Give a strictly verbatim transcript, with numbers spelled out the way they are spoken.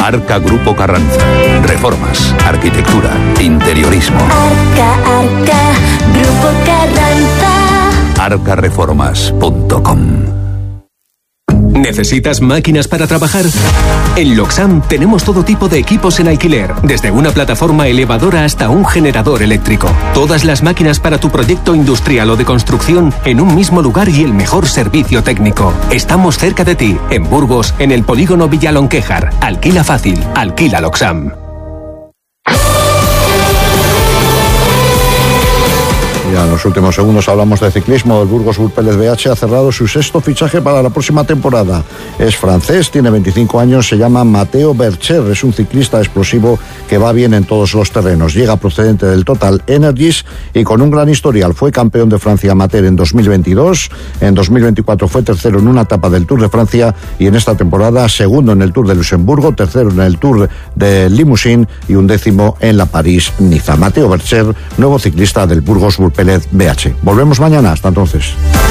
Arca Grupo Carranza. Reformas, arquitectura, interiorismo. Arca, Arca, Grupo Carranza. arca reformas punto com. ¿Necesitas máquinas para trabajar? En Loxam tenemos todo tipo de equipos en alquiler, desde una plataforma elevadora hasta un generador eléctrico. Todas las máquinas para tu proyecto industrial o de construcción en un mismo lugar y el mejor servicio técnico. Estamos cerca de ti, en Burgos, en el polígono Villalonquejar. Alquila fácil, alquila Loxam. Ya en los últimos segundos hablamos de ciclismo. El Burgos Urpélez B H ha cerrado su sexto fichaje para la próxima temporada. Es francés, tiene veinticinco años, se llama Matteo Bercher. Es un ciclista explosivo que va bien en todos los terrenos. Llega procedente del Total Energies y con un gran historial. Fue campeón de Francia amateur en dos mil veintidós. En dos mil veinticuatro fue tercero en una etapa del Tour de Francia y en esta temporada segundo en el Tour de Luxemburgo, tercero en el Tour de Limousin y un décimo en la París-Niza. Matteo Bercher, nuevo ciclista del Burgos Urpélez B H. Volvemos mañana. Hasta entonces.